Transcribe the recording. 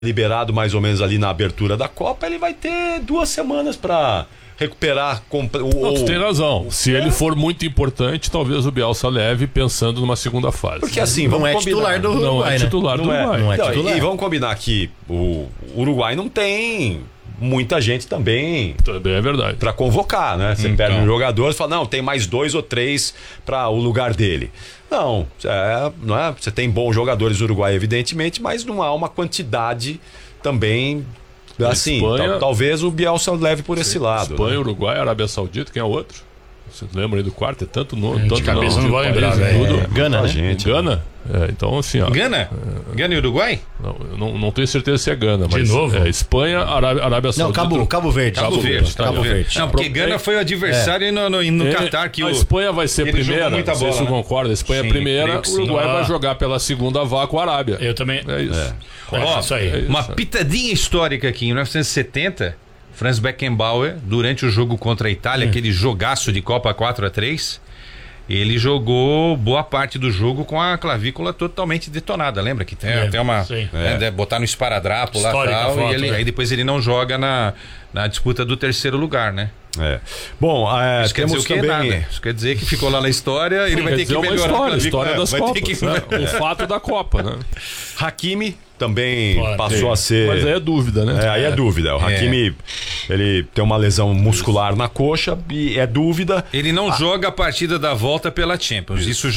liberado mais ou menos ali na abertura da Copa, ele vai ter 2 semanas para recuperar. Tu tem razão. Se ele for muito importante, talvez o Bielsa leve pensando numa segunda fase. Porque assim, vamos combinar. Titular do Uruguai, não é titular do Uruguai. Não é titular. E vamos combinar que o Uruguai não tem muita gente também É verdade. para convocar, né? Você perde um jogador e fala, não, tem mais 2 ou 3 para o lugar dele. Não, não é? Você tem bons jogadores no Uruguai, evidentemente, mas não há uma quantidade também. Assim, talvez o Bielsa leve por esse lado. Espanha, né? Uruguai, Arábia Saudita, quem é o outro? Você lembra aí do quarto? É tanto nome. De cabeça não vou lembrar, velho. Gana, né? Gente. Gana? Então assim, ó. Gana? Gana e Uruguai? Não tenho certeza se é Gana, mas novo? É Espanha, Arábia Saudita. Não, Cabo Verde. Cabo Verde. Tá Não, porque Gana foi o adversário no Catar que a Espanha vai ser ele primeira, jogou muita não sei bola, se né? concorda. A Espanha é Sim, primeira, creio que o sim. Uruguai vai jogar pela segunda vaga com a Arábia. Eu também. É isso. Ó, Isso aí. uma pitadinha histórica aqui. Em 1970, Franz Beckenbauer, durante o jogo contra a Itália, aquele jogaço de Copa 4-3, ele jogou boa parte do jogo com a clavícula totalmente detonada. Lembra que tem até uma... sim. botar no esparadrapo lá e Histórica tal. foto, E aí depois ele não joga na disputa do 3º lugar, né? Bom, Isso quer dizer temos o quê? também. Nada. Isso quer dizer que ficou lá na história, ele vai ter que melhorar a história das vai ter Copas, que... né? O fato da Copa, né? Hakimi também Pode. passou a ser. Mas aí é dúvida, né? Aí é dúvida. O Hakimi, ele tem uma lesão muscular na coxa e é dúvida. Ele não joga a partida da volta pela Champions. Isso já